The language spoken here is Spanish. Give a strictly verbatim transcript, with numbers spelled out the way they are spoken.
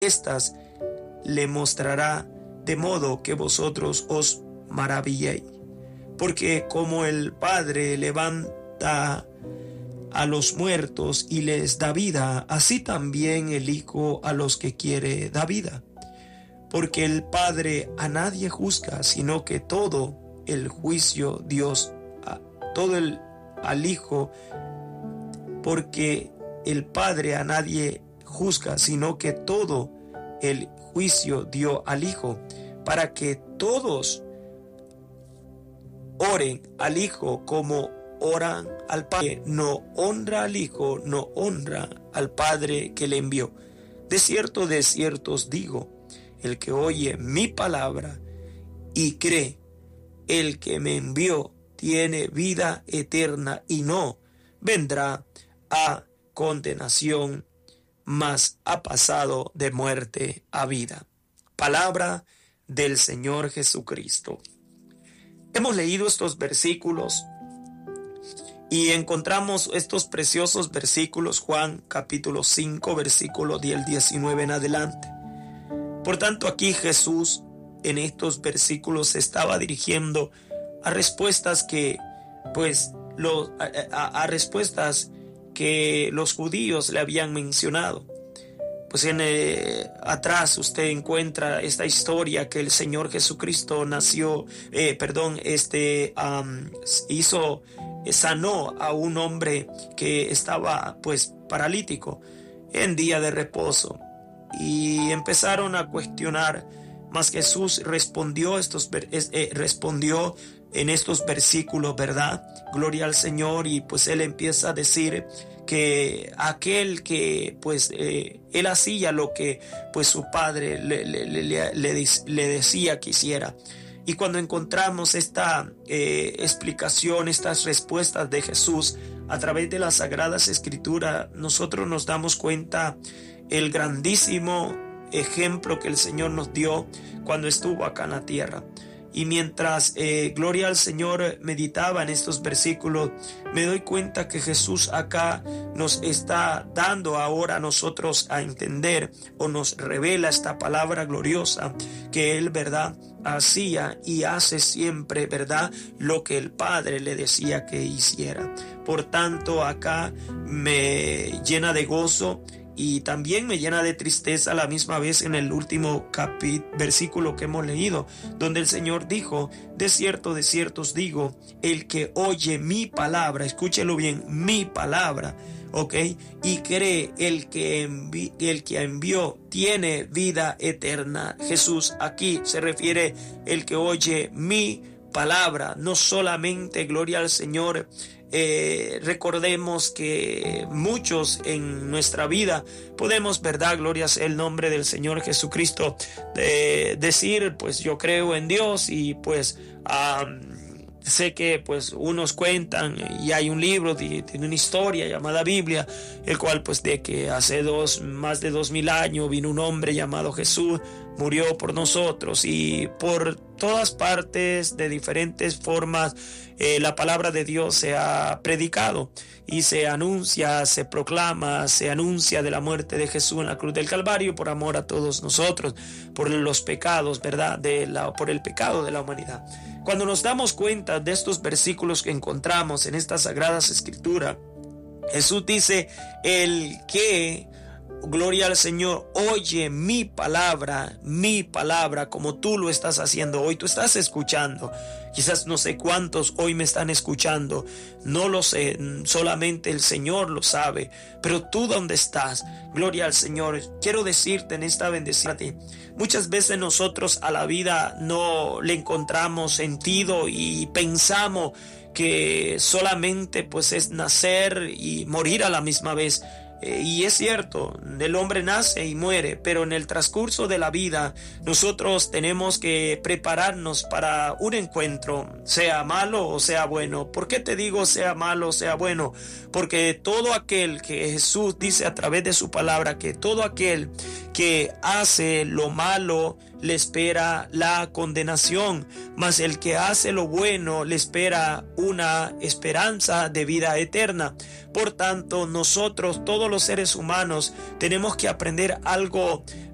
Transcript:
estas le mostrará, de modo que vosotros os maravilléis. Porque como el Padre levanta a los muertos y les da vida, así también el Hijo a los que quiere da vida. Porque el Padre a nadie juzga, sino que todo el juicio Dios, a, todo el al Hijo, porque el Padre a nadie juzga, sino que todo el juicio dio al Hijo, para que todos oren al Hijo como oran al Padre. No honra al Hijo, no honra al Padre que le envió. De cierto, de cierto os digo, el que oye mi palabra y cree, el que me envió, tiene vida eterna y no vendrá a condenación, mas ha pasado de muerte a vida. Palabra del Señor Jesucristo. Hemos leído estos versículos y encontramos estos preciosos versículos, Juan capítulo cinco, versículo del diecinueve en adelante. Por tanto, aquí Jesús en estos versículos se estaba dirigiendo a respuestas que, pues, los, a, a, a respuestas que los judíos le habían mencionado. Pues en eh, atrás usted encuentra esta historia que el Señor Jesucristo nació, eh, perdón, este um, hizo, sanó a un hombre que estaba pues paralítico en día de reposo, y empezaron a cuestionar, mas Jesús respondió estos eh, respondió en estos versículos, ¿verdad? Gloria al Señor. Y pues él empieza a decir que aquel que pues eh, él hacía lo que pues su padre le, le, le, le, le decía que hiciera. Y cuando encontramos esta eh, explicación, estas respuestas de Jesús a través de las Sagradas Escrituras, nosotros nos damos cuenta el grandísimo ejemplo que el Señor nos dio cuando estuvo acá en la tierra. Y mientras, eh, gloria al Señor, meditaba en estos versículos, me doy cuenta que Jesús acá nos está dando ahora a nosotros a entender, o nos revela esta palabra gloriosa, que Él, ¿verdad?, hacía y hace siempre, ¿verdad?, lo que el Padre le decía que hiciera. Por tanto, acá me llena de gozo y también me llena de tristeza a la misma vez en el último capítulo, versículo que hemos leído, donde el Señor dijo: de cierto, de cierto os digo, el que oye mi palabra, escúchelo bien, mi palabra, ok, y cree, el que, envi el que envió tiene vida eterna. Jesús aquí se refiere el que oye mi palabra, no solamente, gloria al Señor. Eh, recordemos que muchos en nuestra vida podemos, verdad, gloria sea el nombre del Señor Jesucristo, de decir, pues yo creo en Dios, y pues um, sé que pues unos cuentan, y hay un libro, tiene una historia llamada Biblia, el cual pues de que hace dos, más de dos mil años vino un hombre llamado Jesús, murió por nosotros, y por todas partes, de diferentes formas, eh, la palabra de Dios se ha predicado y se anuncia, se proclama, se anuncia de la muerte de Jesús en la cruz del Calvario por amor a todos nosotros, por los pecados, ¿verdad?, de la, por el pecado de la humanidad. Cuando nos damos cuenta de estos versículos que encontramos en estas Sagradas Escrituras, Jesús dice: el que, gloria al Señor, oye mi palabra, mi palabra, como tú lo estás haciendo hoy, tú estás escuchando. Quizás no sé cuántos hoy me están escuchando, no lo sé, solamente el Señor lo sabe, pero tú ¿dónde estás? Gloria al Señor. Quiero decirte en esta bendición, muchas veces nosotros a la vida no le encontramos sentido y pensamos que solamente pues es nacer y morir a la misma vez. Eh, y es cierto, el hombre nace y muere, pero en el transcurso de la vida nosotros tenemos que prepararnos para un encuentro, sea malo o sea bueno. ¿Por qué te digo sea malo o sea bueno? Porque todo aquel que Jesús dice a través de su palabra, que todo aquel que hace lo malo le espera la condenación, mas el que hace lo bueno le espera una esperanza de vida eterna. Por tanto, nosotros, todos los seres humanos, tenemos que aprender algo